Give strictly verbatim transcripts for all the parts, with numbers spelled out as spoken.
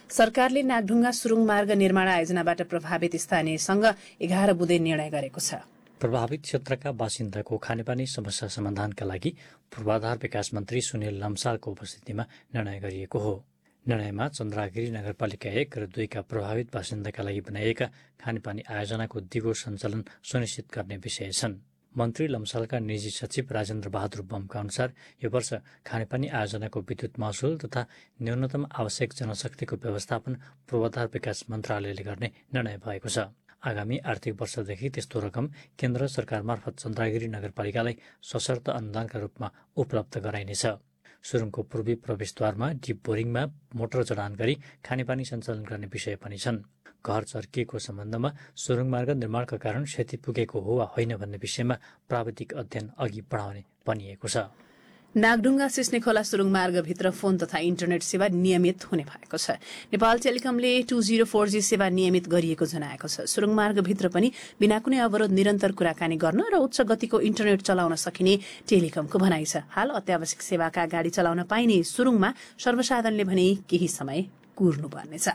सरकारले नागढुङ्गा सुरुङ मार्ग निर्माण आयोजनाबाट प्रभावित स्थानीयसँग एघार बुँदे निर्णय गरेको छ। प्रभावित क्षेत्रका बासिन्दाको खानेपानी समस्या समाधानका लागि पूर्वाधार विकास मन्त्री सुनिल लम्सालको उपस्थितिमा निर्णय गरिएको हो। निर्णयमा चन्द्रागिरी नगरपालिका एक र दुईका प्रभावित बासिन्दाका लागि बनाइएका खानेपानी आयोजनाको दिगो सञ्चालन सुनिश्चित गर्ने विषय छन्। मन्त्री लम्सालका निजी सचिव राजेन्द्र बहादुर बमका अनुसार यो वर्ष खानेपानी आयोजनाको विद्युत महसुल तथा न्यूनतम आवश्यक जनशक्तिको व्यवस्थापन पूर्वाधार विकास मन्त्रालयले गर्ने निर्णय भएको छ। आगामी आर्थिक वर्षदेखि त्यस्तो रकम केन्द्र सरकार मार्फत चन्द्रागिरी नगरपालिकालाई सशर्त अनुदानका रूपमा उपलब्ध गराइनेछ। सुरुङको पूर्वी प्रवेशद्वारमा डिप बोरिङमा मोटर जडान गरी खानेपानी सञ्चालन गर्ने विषय पनि छन्। घर चर्किएको सम्बन्धमा सुरुङ मार्ग निर्माणका कारण क्षति पुगेको हो वा होइन भन्ने विषयमा प्राविधिक अध्ययन अघि बढाउने भनिएको छ। नागढुङ्गा सिस्ने खोला सुरुङ मार्गभित्र फोन तथा इन्टरनेट सेवा नियमित हुने भएको छ। Nepal टेलिकमले two zero four G सेवा नियमित गरिएको जनाएको छ। सुरुङ मार्गभित्र पनि बिना कुनै अवरोध निरन्तर कुराकानी गर्न र उच्च गतिको इन्टरनेट चलाउन सकिने टेलिकमको भनाइ छ। हाल अत्यावश्यक सेवाका गाडी चलाउन पाइने सुरुङमा सर्वसाधारणले भने केही समय कुर्नुपर्नेछ।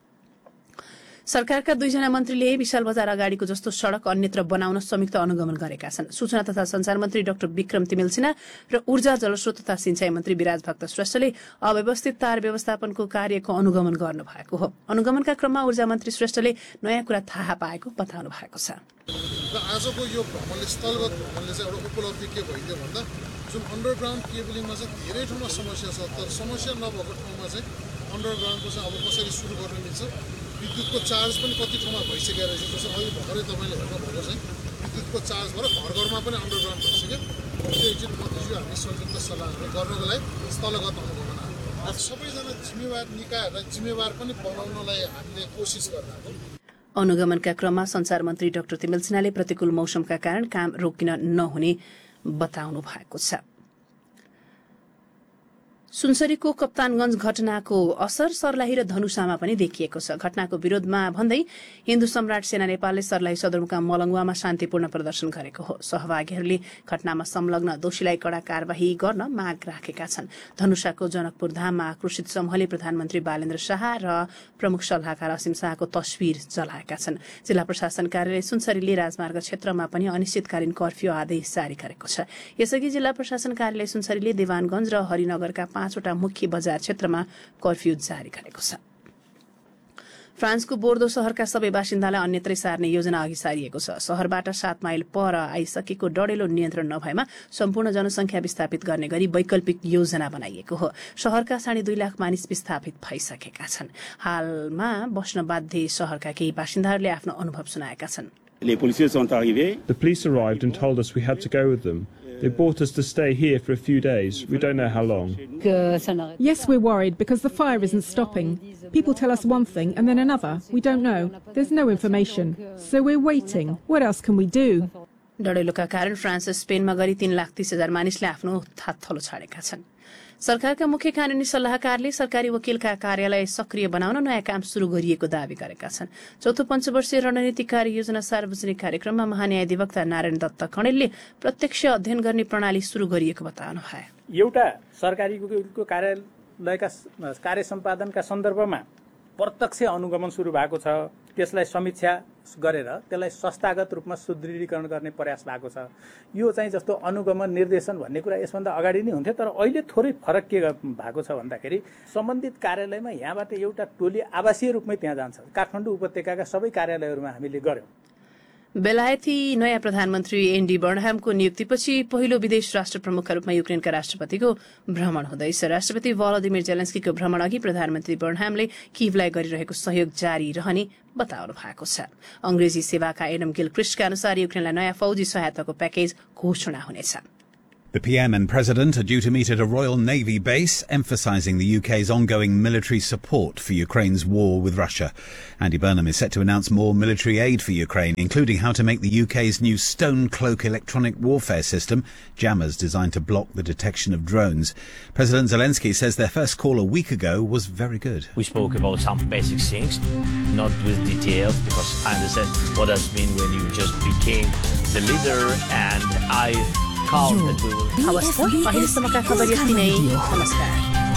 सरकारका दुईजना मन्त्रीले विशाल बजार अगाडिको जस्तो सड़क अन्यत्र बनाउन संयुक्त अनुगमन गरेका छन्। सूचना तथा संचार मन्त्री डाक्टर विक्रम तिमिल सिन्हा र ऊर्जा जलस्रोत तथा सिंचाई मन्त्री विराज भक्त श्रेष्ठले अव्यवस्थित तार व्यवस्थापनको कार्यको अनुगमन गर्नु भएको हो। अनुगमनका क्रममा ऊर्जा मन्त्री श्रेष्ठले नयाँ कुरा थाहा पाएको बताउनु भएको छ। र आजको यो भ्रमणले स्थलगत भ्रमणले चाहिँ एउटा उपलब्धि के भइदियो भन्दा जुन अन्डरग्राउन्ड केबलिङमा चाहिँ धेरै ठाउँमा समस्या छ, तर समस्या नभएको ठाउँमा चाहिँ अन्डरग्राउन्डको चाहिँ अब कसरी सुरु गर्न मिल्छ। विद्युतको चार्ज पनि कति ठाउँमा भइसकेको रहेछ। जस्तो अहिले भर्खरै तपाईँले हेर्नुभएको चाहिँ विद्युतको चार्ज भएर घर घरमा पनि अन्डरग्राउन्ड भइसक्यो। त्यो एकचोटि मन्त्रीज्यू हामी संयुक्त सल्लाह गर्नको लागि स्थलगत अनुगमन सबैजना जिम्मेवार निकायहरूलाई जिम्मेवार पनि बनाउनलाई हामीले कोसिस गर्छौँ। अनुगमनका क्रममा संचार मन्त्री डाक्टर तिमिल सिन्हाले प्रतिकूल मौसमका कारण काम रोकिन नहुने बताउनु भएको छ। सुनसरीको कप्तानगञ्ज घटनाको असर सर्लाही र धनुषामा पनि देखिएको छ। घटनाको विरोधमा भन्दै हिन्दू सम्राट सेना नेपालले सर्लाही सदरमुकाम मलङ्गुवामा शान्तिपूर्ण प्रदर्शन गरेको हो। सहभागीहरूले घटनामा संलग्न दोषीलाई कड़ा कार्यवाही गर्न माग राखेका छन्। धनुषाको जनकपुर धाममा आक्रोशित समूहले प्रधानमन्त्री बालेन्द्र शाह र प्रमुख सल्लाहकार असीम शाहको तस्विर जलाएका छन्। जिल्ला प्रशासन कार्यालय सुनसरीले राजमार्ग क्षेत्रमा पनि अनिश्चितकालीन कर्फ्यू आदेश जारी गरेको छ। यसअघि जिल्ला प्रशासन कार्यालय सुनसरीले देवानगञ्ज र हरिनगरका पाँचवटा मुख्य बजार क्षेत्रमा कर्फ्यू जारी गरेको छ। फ्रान्सको बोर्दो शहरका सबै बासिन्दालाई अन्यत्रै सार्ने योजना अघि सारिएको छ। शहरबाट सात माइल पर आइसकेको डडेलो नियन्त्रण नभएमा सम्पूर्ण जनसंख्या विस्थापित गर्ने गरी वैकल्पिक योजना बनाइएको हो। शहरका साढे दुई लाख मानिस विस्थापित भइसकेका छन्। हालमा बस्न बाध्य शहरका केही बासिन्दाहरूले आफ्नो अनुभव सुनाएका छन्। The police arrived and told us we had to go with them. They brought us to stay here for a few days. We don't know how long. Yes, we're worried because the fire isn't stopping. People tell us one thing and then another. We don't know. There's no information. So we're waiting. What else can we do? डडेलोका कारण France स्पेनमा गरी तीन लाख तीस हजार मानिसले आफ्नो थाथलो छाडेका छन्। सरकारका मुख्य कानूनी सल्लाहकारले सरकारी वकिलका कार्यालय सक्रिय बनाउन नयाँ काम शुरू गरिएको दावी गरेका छन्। चौथो पञ्चवर्षीय रणनीतिक कार्ययोजना सार्वजनिक कार्यक्रममा महान्यायाधिवक्ता नारायण दत्त कणेलले प्रत्यक्ष अध्ययन गर्ने प्रणाली शुरू गरिएको बताउनु भयो। एउटा सरकारी वकिलको कार्यालयका कार्य सम्पादनका सन्दर्भमा प्रत्यक्ष अनुगमन शुरू भएको छ। त्यसलाई समीक्षा गरेर त्यसलाई संस्थागत रूपमा सुदृढीकरण गर्ने प्रयास भएको छ। यो चाहिँ जस्तो अनुगमन निर्देशन भन्ने कुरा यसभन्दा अगाडि नै हुन्थ्यो, तर अहिले थोरै फरक के भएको छ भन्दाखेरि सम्बन्धित कार्यालयमा यहाँबाट एउटा टोली आवासीय रूपमै त्यहाँ जान्छ। काठमाडौँ उपत्यकाका सबै कार्यालयहरूमा हामीले गर्यौं। बेलायती नयाँ प्रधानमन्त्री एनडी बर्नहामको नियुक्तिपछि पहिलो विदेश राष्ट्र प्रमुखका रूपमा युक्रेनका राष्ट्रपतिको भ्रमण हुँदैछ। राष्ट्रपति भलोदिमिर जेलेन्स्कीको भ्रमण अघि प्रधानमन्त्री बर्नहामले कीवलाई गरिरहेको सहयोग जारी रहने बताउनु भएको छ। अंग्रेजी सेवाका एडम गिलक्रिस्टका अनुसार युक्रेनलाई नयाँ फौजी सहायताको प्याकेज घोषणा हुनेछ। The P M and President are due to meet at a Royal Navy base, emphasising the U K's ongoing military support for Ukraine's war with Russia. Andy Burnham is set to announce more military aid for Ukraine, including how to make the U K's new Stone Cloak electronic warfare system, jammers designed to block the detection of drones. President Zelensky says their first call a week ago was very good. We spoke about some basic things, not with details, because I understand what does it mean when you just became the leader, and I हवस् त, अहिलेसम्मका खबर यति नै। नमस्कार।